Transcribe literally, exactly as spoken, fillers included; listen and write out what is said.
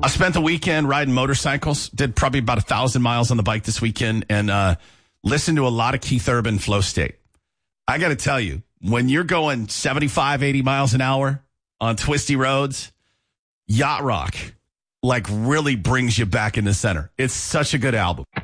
I spent the weekend riding motorcycles. Did probably about a thousand miles on the bike this weekend, and uh, listened to a lot of Keith Urban, Flow State. I got to tell you, when you're going seventy-five, eighty miles an hour on twisty roads, Yacht Rock like really brings you back in the center. It's such a good album.